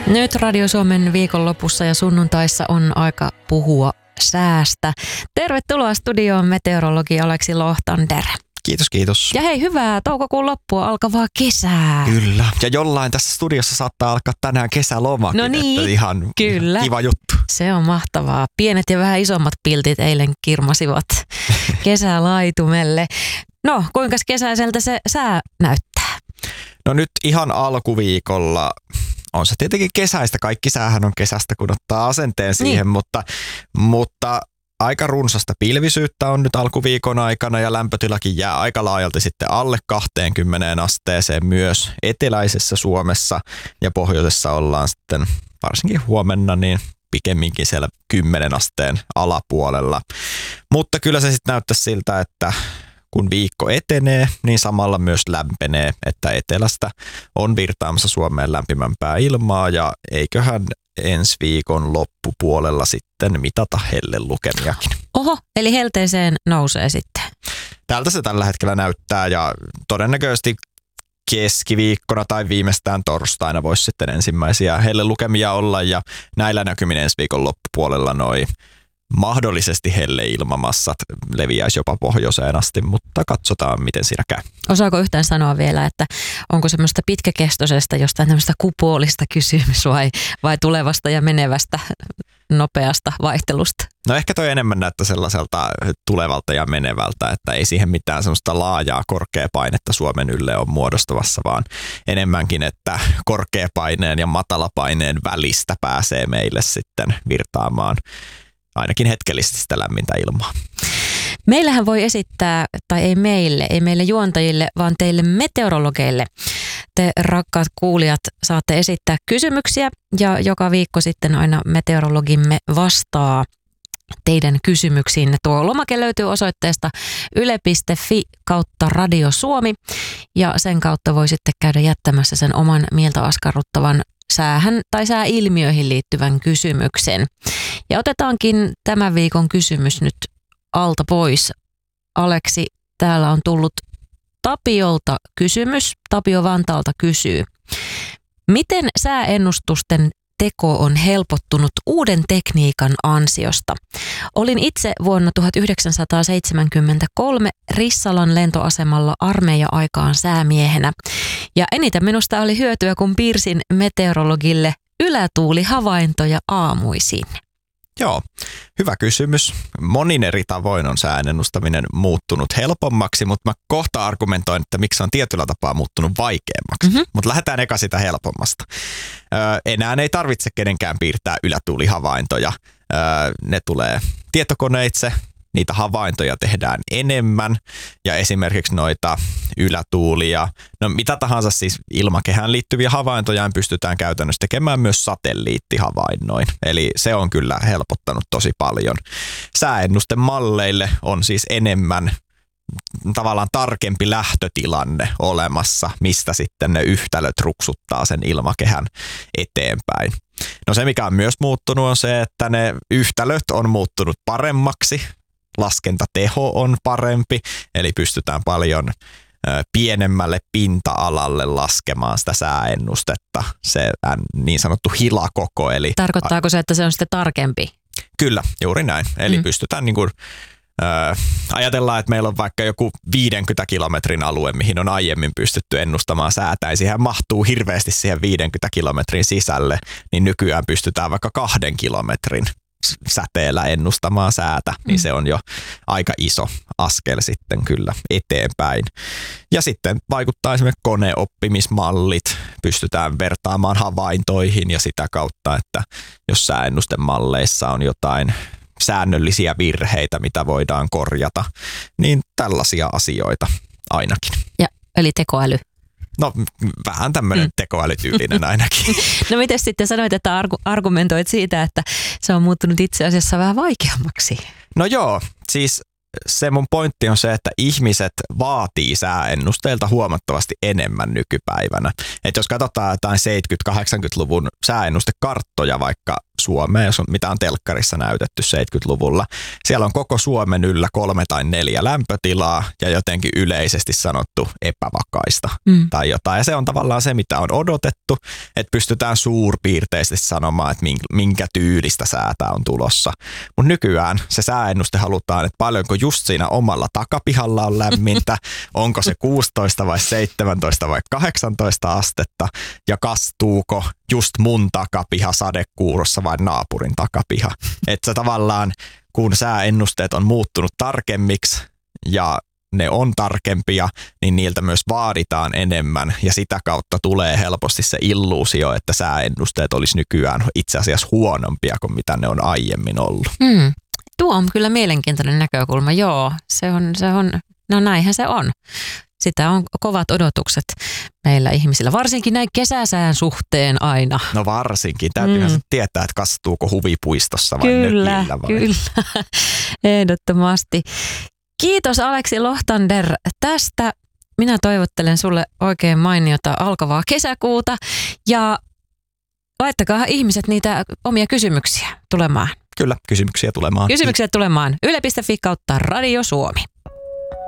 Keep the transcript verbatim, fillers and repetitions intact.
Nyt Radio Suomen viikonlopussa ja sunnuntaissa on aika puhua säästä. Tervetuloa studioon meteorologi Aleksi Lohtander. Kiitos, kiitos. Ja hei, hyvää toukokuun loppua alkavaa kesää. Kyllä. Ja jollain tässä studiossa saattaa alkaa tänään kesälomakin. No niin, että ihan kyllä. Kiva juttu. Se on mahtavaa. Pienet ja vähän isommat piltit eilen kirmasivat kesälaitumelle. No, kuinka kesäiseltä se sää näyttää? No nyt ihan alkuviikolla on se tietenkin kesäistä. Kaikki säähän on kesästä, kun ottaa asenteen siihen, niin. mutta, mutta aika runsasta pilvisyyttä on nyt alkuviikon aikana ja lämpötilakin jää aika laajalti sitten alle kaksikymmentä asteeseen myös eteläisessä Suomessa ja pohjoisessa ollaan sitten varsinkin huomenna niin pikemminkin siellä kymmenen asteen alapuolella. Mutta kyllä se sitten näyttää siltä, että kun viikko etenee, niin samalla myös lämpenee, että etelästä on virtaamassa Suomeen lämpimämpää ilmaa ja eiköhän ensi viikon loppupuolella sitten mitata hellelukemiakin. Oho, eli helteeseen nousee sitten. Tältä se tällä hetkellä näyttää ja todennäköisesti keskiviikkona tai viimeistään torstaina voisi sitten ensimmäisiä hellelukemia olla ja näillä näkymin ensi viikon loppupuolella noi mahdollisesti helleilmamassat leviäisi jopa pohjoiseen asti, mutta katsotaan miten siinä käy. Osaako yhtään sanoa vielä, että onko semmoista pitkäkestoisesta jostain tämmöistä kupoolista kysymys vai, vai tulevasta ja menevästä nopeasta vaihtelusta? No ehkä toi enemmän näyttää sellaiselta tulevalta ja menevältä, että ei siihen mitään semmoista laajaa korkeapainetta Suomen ylle ole muodostumassa, vaan enemmänkin, että korkeapaineen ja matalapaineen välistä pääsee meille sitten virtaamaan ainakin hetkellisesti sitä lämmintä ilmaa. Meillähän voi esittää, tai ei meille, ei meille juontajille, vaan teille meteorologeille. Te rakkaat kuulijat saatte esittää kysymyksiä ja joka viikko sitten aina meteorologimme vastaa teidän kysymyksiinne. Tuo lomake löytyy osoitteesta yle piste fi kautta Radio Suomi ja sen kautta voi sitten käydä jättämässä sen oman mieltä askarruttavan säähän tai sääilmiöihin liittyvän kysymyksen. Ja otetaankin tämän viikon kysymys nyt alta pois. Aleksi, täällä on tullut Tapiolta kysymys. Tapio Vantaalta kysyy. Miten sääennustusten teko on helpottunut uuden tekniikan ansiosta? Olin itse vuonna tuhatyhdeksänsataaseitsemänkymmentäkolme Rissalan lentoasemalla armeija-aikaan säämiehenä. Ja eniten minusta oli hyötyä, kun piirsin meteorologille ylätuulihavaintoja aamuisin. Joo, hyvä kysymys. Monin eri tavoin on sääennustaminen muuttunut helpommaksi, mutta mä kohta argumentoin, että miksi on tietyllä tapaa muuttunut vaikeammaksi. Mm-hmm. Mutta lähdetään eka sitä helpommasta. Öö, enää ei tarvitse kenenkään piirtää ylätuulihavaintoja. Öö, ne tulee tietokoneitse, niitä havaintoja tehdään enemmän ja esimerkiksi noita ylätuulia, no mitä tahansa siis ilmakehään liittyviä havaintoja pystytään käytännössä tekemään myös satelliittihavainnoin. Eli se on kyllä helpottanut tosi paljon. Sääennusten malleille on siis enemmän tavallaan tarkempi lähtötilanne olemassa, mistä sitten ne yhtälöt ruksuttaa sen ilmakehän eteenpäin. No se mikä on myös muuttunut on se, että ne yhtälöt on muuttunut paremmaksi. Laskentateho on parempi, eli pystytään paljon pienemmälle pinta-alalle laskemaan sitä sääennustetta, se niin sanottu hilakoko. Eli tarkoittaako se, että se on sitten tarkempi? Kyllä, juuri näin. Eli mm. pystytään niin kuin, äh, ajatellaan, että meillä on vaikka joku viidenkymmenen kilometrin alue, mihin on aiemmin pystytty ennustamaan säätä, ja siihen mahtuu hirveästi siihen viidenkymmenen kilometrin sisälle, niin nykyään pystytään vaikka kahden kilometrin säteellä ennustamaan säätä, niin se on jo aika iso askel sitten kyllä eteenpäin. Ja sitten vaikuttaa esimerkiksi koneoppimismallit, pystytään vertaamaan havaintoihin ja sitä kautta, että jos sääennustemalleissa on jotain säännöllisiä virheitä, mitä voidaan korjata, niin tällaisia asioita ainakin. Ja, eli tekoäly. No vähän tämmöinen mm. tekoälytyylinen ainakin. No miten sitten sanoit, että argu- argumentoit siitä, että se on muuttunut itse asiassa vähän vaikeammaksi? No joo, siis se mun pointti on se, että ihmiset vaatii sääennusteilta huomattavasti enemmän nykypäivänä. Et jos katsotaan jotain seitsemänkymmentä-kahdeksankymmentäluvun sääennustekarttoja vaikka Suomea, jos on, mitä on telkkarissa näytetty seitsemänkymmentäluvulla. Siellä on koko Suomen yllä kolme tai neljä lämpötilaa ja jotenkin yleisesti sanottu epävakaista mm. tai jotain. Ja se on tavallaan se, mitä on odotettu, että pystytään suurpiirteisesti sanomaan, että minkä tyylistä säätä on tulossa. Mutta nykyään se sääennuste halutaan, että paljonko just siinä omalla takapihalla on lämmintä, onko se kuusitoista vai seitsemäntoista vai kahdeksantoista astetta ja kastuuko just mun takapiha sadekuurossa vai naapurin takapiha. Että se tavallaan, kun sääennusteet on muuttunut tarkemmiksi ja ne on tarkempia, niin niiltä myös vaaditaan enemmän ja sitä kautta tulee helposti se illuusio, että sääennusteet olisi nykyään itse asiassa huonompia kuin mitä ne on aiemmin ollut. Mm. Tuo on kyllä mielenkiintoinen näkökulma, joo. Se on, se on, no näinhän se on. Sitä on kovat odotukset meillä ihmisillä, varsinkin näin kesäsään suhteen aina. No varsinkin. Täytyyhän mm. tietää, että kastuuko huvipuistossa vai kyllä, nökillä vai? Kyllä, ehdottomasti. Kiitos Aleksi Lohtander tästä. Minä toivottelen sulle oikein mainiota alkavaa kesäkuuta ja laittakaa ihmiset niitä omia kysymyksiä tulemaan. Kyllä, kysymyksiä tulemaan. Kysymyksiä tulemaan. Yle piste fi kautta Radio Suomi.